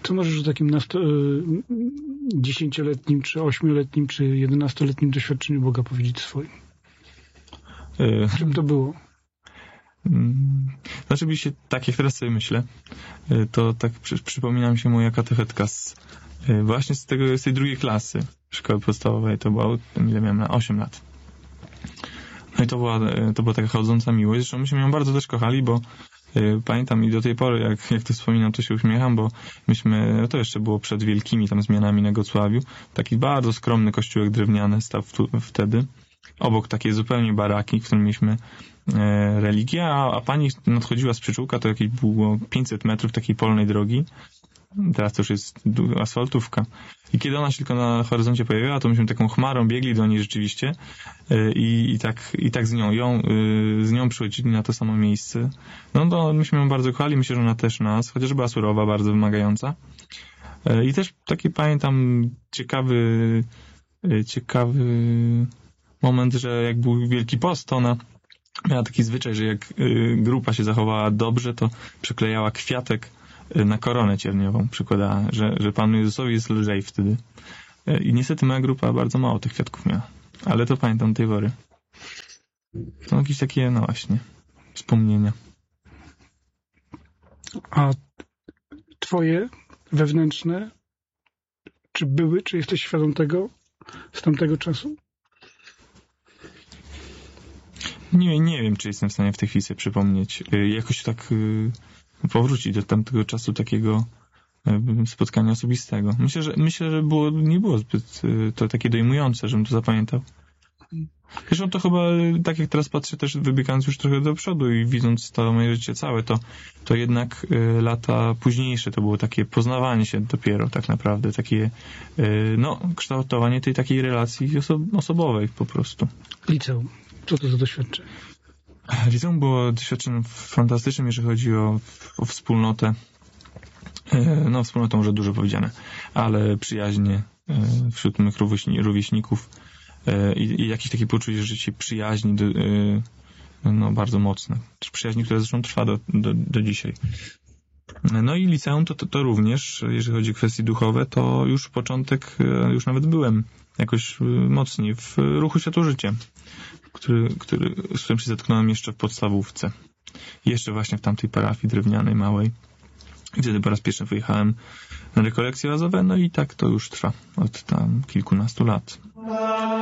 Co możesz o takim 10-letnim, czy 8-letnim, czy 11-letnim doświadczeniu Boga powiedzieć swoim? Czym to było? Znaczy, oczywiście, tak jak teraz sobie myślę, to tak przypomina mi się moja katechetka właśnie z tej drugiej klasy szkoły podstawowej. To było, ile miałem, 8 lat. No i to była taka chodząca miłość. Zresztą myśmy ją bardzo też kochali, bo pamiętam i do tej pory, jak to wspominam, to się uśmiecham, bo to jeszcze było przed wielkimi tam zmianami na Gocławiu, taki bardzo skromny kościółek drewniany stał wtedy, obok takiej zupełnie baraki, w którym mieliśmy religię, a pani nadchodziła z przyczółka, to jakieś było 500 metrów takiej polnej drogi. Teraz to już jest asfaltówka. I kiedy ona się tylko na horyzoncie pojawiła, to myśmy taką chmarą biegli do niej rzeczywiście i tak z nią przychodzili na to samo miejsce. No to myśmy ją bardzo kochali, myślę, że ona też nas, chociaż była surowa, bardzo wymagająca. I też taki pamiętam ciekawy moment, że jak był Wielki Post, to ona miała taki zwyczaj, że jak grupa się zachowała dobrze, to przyklejała kwiatek na koronę cierniową, przykładała, że Panu Jezusowi jest lżej wtedy. I niestety moja grupa bardzo mało tych kwiatków miała. Ale to pamiętam do tej pory. To jakieś takie, no właśnie, wspomnienia. A twoje wewnętrzne, czy jesteś świadom tego z tamtego czasu? Nie wiem, czy jestem w stanie w tej chwili sobie przypomnieć. Jakoś tak powrócić do tamtego czasu takiego spotkania osobistego. Myślę, że nie było zbyt to takie dojmujące, żebym to zapamiętał. Zresztą to chyba, tak jak teraz patrzę, też wybiegając już trochę do przodu i widząc to moje życie całe, to jednak lata późniejsze to było takie poznawanie się dopiero tak naprawdę, takie kształtowanie tej takiej relacji osobowej po prostu. Liceum. Co to za doświadczenie? Liceum było doświadczeniem fantastycznym, jeżeli chodzi o wspólnotę. No, wspólnotą może dużo powiedziane, ale przyjaźnie wśród mych rówieśników i jakieś takie poczucie, że się przyjaźni bardzo mocne. Przyjaźni, która zresztą trwa do dzisiaj. No i liceum to również, jeżeli chodzi o kwestie duchowe, to już początek, już nawet byłem jakoś mocniej w ruchu Światło-Życie, z którym się zetknąłem jeszcze w podstawówce. Jeszcze właśnie w tamtej parafii drewnianej, małej. I wtedy po raz pierwszy wyjechałem na rekolekcje razowe, no i tak to już trwa od tam kilkunastu lat.